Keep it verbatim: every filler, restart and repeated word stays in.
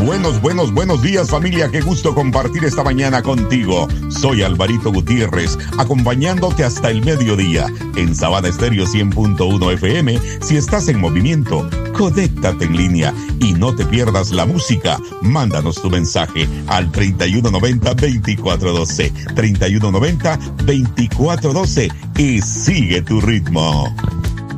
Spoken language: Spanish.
Buenos, buenos, buenos días, familia. Qué gusto compartir esta mañana contigo. Soy Alvarito Gutiérrez, acompañándote hasta el mediodía en Sabana Estéreo cien punto uno F M. Si estás en movimiento, conéctate en línea y no te pierdas la música. Mándanos tu mensaje al treinta y uno noventa, veinticuatro doce, treinta y uno noventa, veinticuatro doce y sigue tu ritmo.